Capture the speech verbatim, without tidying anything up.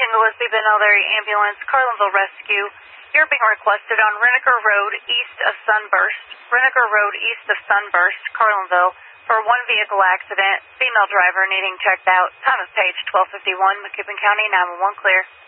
Saint Gillespie Benelary Ambulance, Carlinville Rescue. You're being requested on Renneker Road, east of Sunburst. Renneker Road, east of Sunburst, Carlinville, for one vehicle accident. Female driver needing checked out. Time of page twelve fifty-one, McKibbin County, nine one one clear.